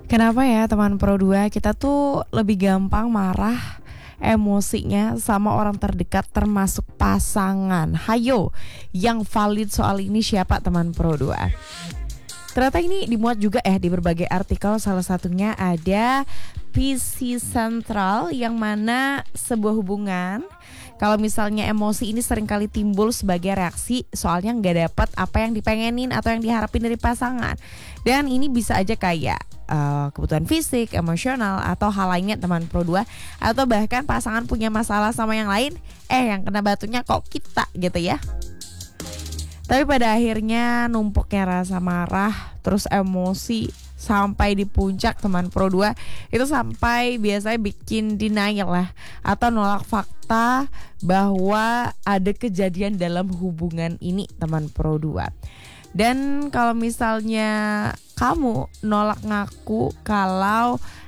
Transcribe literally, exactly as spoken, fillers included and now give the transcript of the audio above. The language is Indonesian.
Kenapa ya teman Pro dua kita tuh lebih gampang marah emosinya sama orang terdekat termasuk pasangan. Hayo, yang valid soal ini siapa teman Pro dua? Ternyata ini dimuat juga ya di berbagai artikel, salah satunya ada P C Central yang mana sebuah hubungan kalau misalnya emosi ini seringkali timbul sebagai reaksi soalnya nggak dapat apa yang dipengenin atau yang diharapin dari pasangan. Dan ini bisa aja kayak uh, kebutuhan fisik, emosional atau hal lainnya teman Pro dua, atau bahkan pasangan punya masalah sama yang lain, eh yang kena batunya kok kita gitu ya. Tapi pada akhirnya numpuknya rasa marah, terus emosi sampai di puncak teman Pro dua itu sampai biasanya bikin denial lah, atau nolak fakta bahwa ada kejadian dalam hubungan ini teman Pro dua. Dan kalau misalnya kamu nolak ngaku kalau